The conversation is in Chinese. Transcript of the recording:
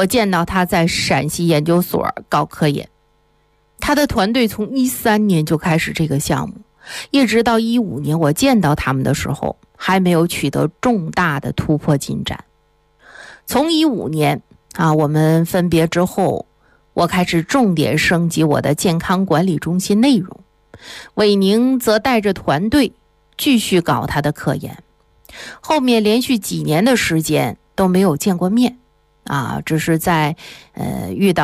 我见到他在陕西研究所搞科研。他的团队从13年就开始这个项目，一直到15年我见到他们的时候，还没有取得重大的突破进展。从15年我们分别之后，我开始重点升级我的健康管理中心内容，韦宁则带着团队继续搞他的科研。后面连续几年的时间都没有见过面只是在遇到